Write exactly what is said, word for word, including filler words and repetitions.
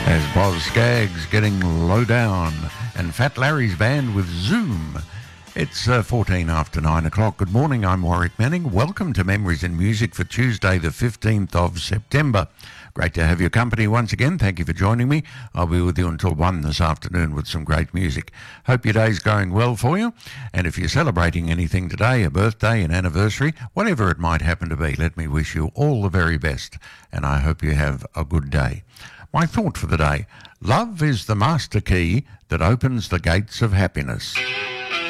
As Boz Scaggs getting low down and Fat Larry's band with Zoom. It's uh, fourteen after nine o'clock. Good morning, I'm Warwick Manning. Welcome to Memories in Music for Tuesday the fifteenth of September. Great to have your company once again. Thank you for joining me. I'll be with you until one this afternoon with some great music. Hope your day's going well for you. And if you're celebrating anything today, a birthday, an anniversary, whatever it might happen to be, let me wish you all the very best. And I hope you have a good day. My thought for the day: love is the master key that opens the gates of happiness.